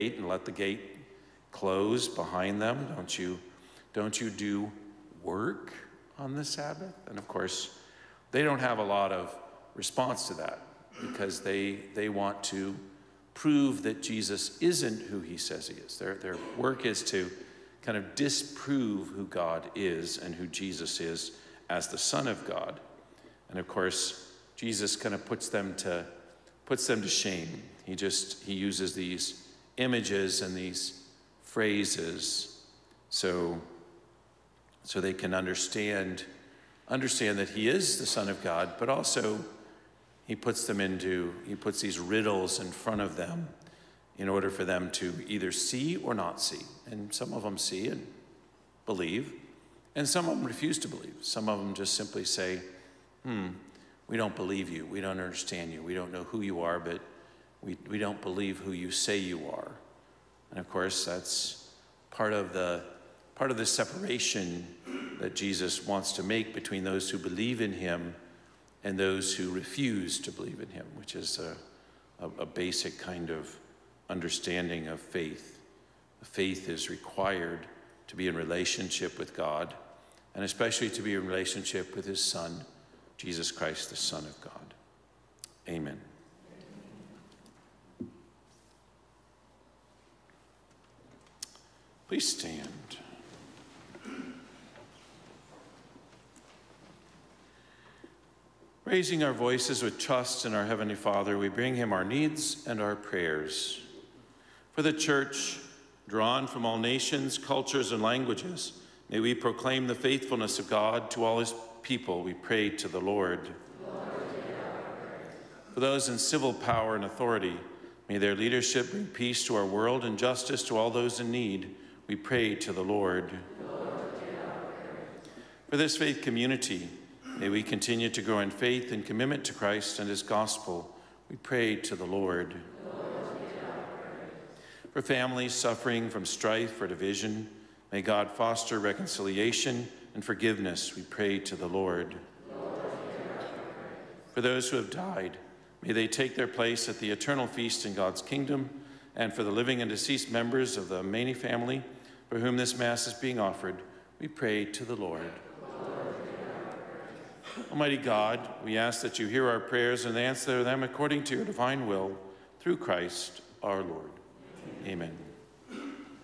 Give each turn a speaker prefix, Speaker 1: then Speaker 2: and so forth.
Speaker 1: and let the gate close behind them? Don't you do work on the Sabbath? And of course, they don't have a lot of response to that because they want to prove that Jesus isn't who he says he is. Their work is to kind of disprove who God is and who Jesus is as the Son of God. And of course, Jesus kind of puts them to shame. He uses these images and these phrases so they can understand that he is the Son of God, but also he puts these riddles in front of them in order for them to either see or not see. And some of them see and believe, and some of them refuse to believe. Some of them just simply say, we don't believe you, we don't understand you, we don't know who you are, but we don't believe who you say you are. And of course, that's part of the separation that Jesus wants to make between those who believe in him and those who refuse to believe in him, which is a basic kind of understanding of faith. Faith is required to be in relationship with God, and especially to be in relationship with his Son, Jesus Christ, the Son of God. Amen. Please stand. Raising our voices with trust in our Heavenly Father, we bring him our needs and our prayers. For the Church, drawn from all nations, cultures, and languages, may we proclaim the faithfulness of God to all his people. We pray to the Lord. For those in civil power and authority, may their leadership bring peace to our world and justice to all those in need. We pray to the Lord. For this faith community, may we continue to grow in faith and commitment to Christ and his gospel. We pray to the Lord. For families suffering from strife or division, may God foster reconciliation and forgiveness. We pray to the Lord. For those who have died, may they take their place at the eternal feast in God's kingdom. And for the living and deceased members of the Maney family, for whom this Mass is being offered, we pray to the Lord. Almighty God, we ask that you hear our prayers and answer them according to your divine will, through Christ our Lord. Amen.